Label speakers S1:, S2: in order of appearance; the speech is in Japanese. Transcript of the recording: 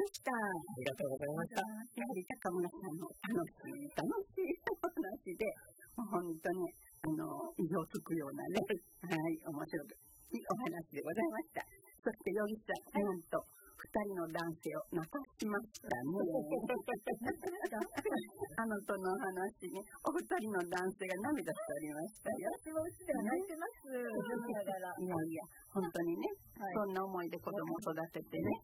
S1: した。あ
S2: りがとうございました。
S1: やはり高村さんの楽しいお話で、本当に意表をつくようなね、はい、面白いお話でございました。そして容疑者、なんと2人の男性を泣かしましたね。その話にお二人の男性が涙しておりましたよ。
S3: 私もうちでは泣いてます。
S1: いやいや、本当にね、そんな思いで子供を育ててね、